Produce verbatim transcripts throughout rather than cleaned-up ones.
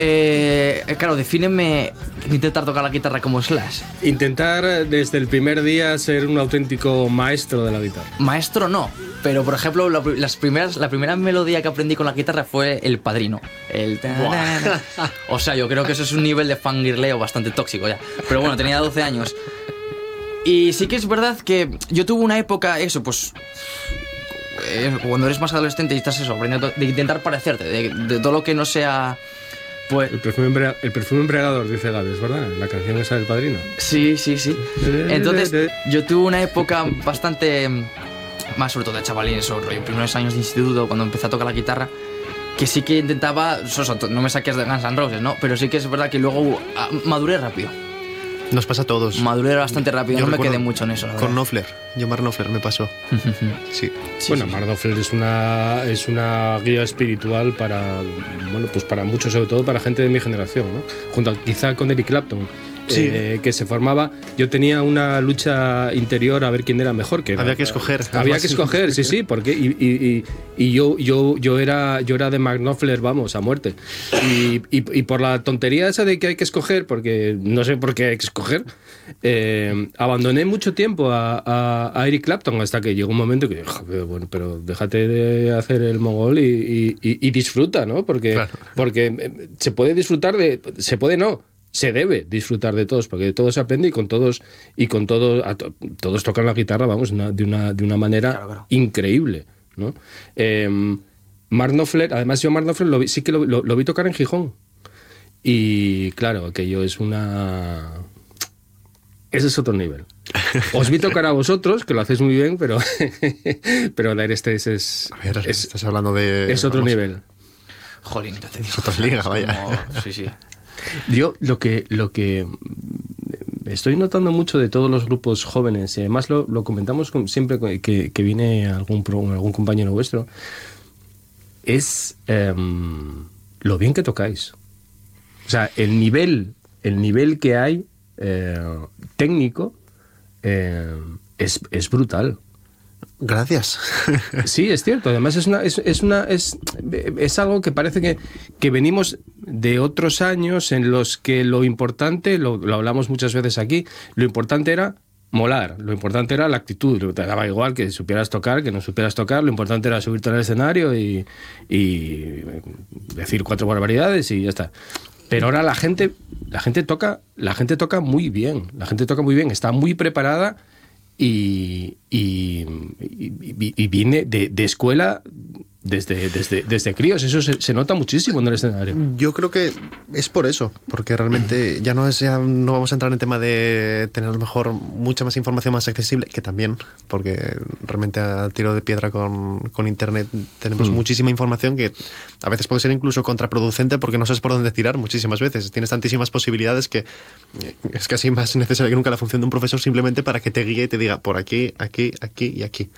Eh, claro, defíneme intentar tocar la guitarra como Slash. Intentar desde el primer día ser un auténtico maestro de la guitarra. Maestro no, pero por ejemplo la, las primeras, la primera melodía que aprendí con la guitarra fue El Padrino. El o sea, yo creo que eso es un nivel de fangirleo bastante tóxico ya. Pero bueno, tenía doce años. Y sí que es verdad que yo tuve una época, eso, pues... Eh, cuando eres más adolescente y estás eso, aprendiendo de intentar parecerte, de, de todo lo que no sea... Pues, el perfume, embriag- el perfume embriagador, dice Gades, ¿verdad? La canción esa del Padrino. Sí, sí, sí. Entonces, yo tuve una época bastante más, sobre todo de chavalín, eso, rollo, primeros años de instituto, cuando empecé a tocar la guitarra, que sí que intentaba, eso, no me saques de Guns N' Roses, ¿no? Pero sí que es verdad que luego ah, maduré rápido. Nos pasa a todos. Maduré bastante rápido, yo no me quedé mucho en eso. La con verdad. Knopfler, yo Mark Knopfler me pasó. sí. sí. Bueno, sí, Mark Knopfler es una, es una guía espiritual para, bueno, pues para muchos, sobre todo para gente de mi generación, ¿no? Junto a, quizá con Eric Clapton. Sí. Eh, que se formaba, yo tenía una lucha interior a ver quién era mejor. Que era, había que escoger. Había que escoger, sí, sí, porque y, y, y, y yo, yo, yo, era, yo era de Mark Knopfler, vamos, a muerte. Y, y, y por la tontería esa de que hay que escoger, porque no sé por qué hay que escoger, eh, abandoné mucho tiempo a, a, a Eric Clapton hasta que llegó un momento que dije, bueno, pero déjate de hacer el mogol y, y, y, y disfruta, ¿no? Porque, claro. porque se puede disfrutar de... Se puede no. Se debe disfrutar de todos, porque de todos se aprende y con todos y con todos a to, todos tocan la guitarra, vamos, una, de una de una manera claro, claro. increíble, ¿no? Eh, Mark Knopfler, además yo Mark Knopfler lo vi, sí que lo, lo, lo vi tocar en Gijón y claro, aquello es una ese es otro nivel. Os vi tocar a vosotros, que lo hacéis muy bien, pero pero la este es es, a ver, es estás hablando de es otro vamos, nivel. Jolín, entonces es otra liga, vaya. Como, sí, sí. Yo lo que lo que estoy notando mucho de todos los grupos jóvenes, y además lo, lo comentamos con, siempre que, que viene algún, algún compañero vuestro, es eh, lo bien que tocáis. O sea, el nivel, el nivel que hay eh, técnico eh, es, es brutal. Gracias. Sí, es cierto. Además es una es, es una es, es algo que parece que, que venimos de otros años en los que lo importante, lo, lo hablamos muchas veces aquí, lo importante era molar, lo importante era la actitud. Te daba igual que supieras tocar, que no supieras tocar, lo importante era subirte al escenario y, y decir cuatro barbaridades y ya está. Pero ahora la gente, la gente toca, la gente toca muy bien, la gente toca muy bien, está muy preparada. Y, y, y, y viene de, de escuela desde, desde, desde críos. Eso se, se nota muchísimo en el escenario. Yo creo que es por eso, porque realmente ya no es ya no vamos a entrar en el tema de tener a lo mejor mucha más información más accesible, que también, porque realmente a tiro de piedra con, con internet tenemos mm. muchísima información que a veces puede ser incluso contraproducente porque no sabes por dónde tirar muchísimas veces. Tienes tantísimas posibilidades que es casi más necesaria que nunca la función de un profesor simplemente para que te guíe y te diga por aquí, aquí, aquí y aquí.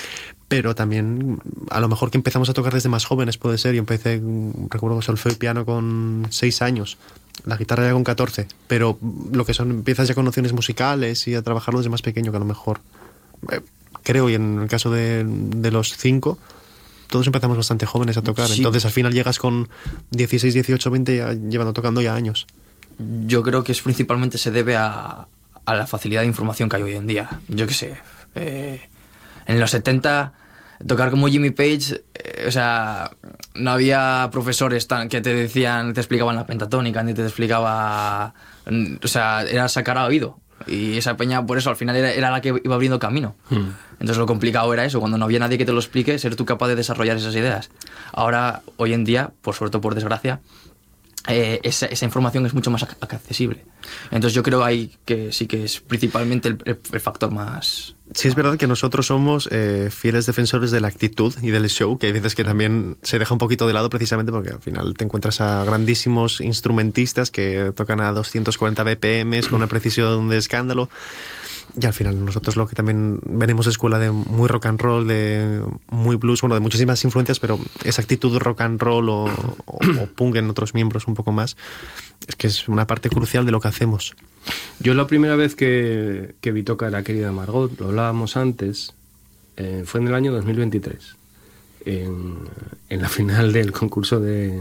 Pero también, a lo mejor que empezamos a tocar desde más jóvenes, puede ser. Yo empecé, recuerdo, solfeo y piano con seis años, la guitarra ya con catorce, pero lo que son, empiezas ya con nociones musicales y a trabajarlo desde más pequeño, que a lo mejor, eh, creo, y en el caso de, de los cinco, todos empezamos bastante jóvenes a tocar. Sí. Entonces, al final llegas con dieciséis, dieciocho, veinte, ya, llevando tocando ya años. Yo creo que es principalmente se debe a, a la facilidad de información que hay hoy en día. Yo qué sé, eh, en los setenta... tocar como Jimmy Page, eh, o sea, no había profesores tan, que te decían, te explicaban la pentatónica, ni te explicaba, o sea, era sacar a oído. Y esa peña, por eso, al final era, era la que iba abriendo camino. Hmm. Entonces lo complicado era eso, cuando no había nadie que te lo explique, ser tú capaz de desarrollar esas ideas. Ahora, hoy en día, por suerte o por desgracia, eh, esa, esa información es mucho más accesible. Entonces yo creo ahí que sí que es principalmente el, el, el factor más... Sí, es verdad que nosotros somos eh, fieles defensores de la actitud y del show, que hay veces que también se deja un poquito de lado precisamente porque al final te encuentras a grandísimos instrumentistas que tocan a doscientos cuarenta B P Ms con una precisión de escándalo. Y al final nosotros lo que también venimos de escuela de muy rock and roll, de muy blues, bueno, de muchísimas influencias, pero esa actitud rock and roll o, o, o punk en otros miembros un poco más, es que es una parte crucial de lo que hacemos. Yo la primera vez que, que vi tocar a Querida Margot, lo hablábamos antes, eh, fue en el año dos mil veintitrés, en, en la final del concurso de,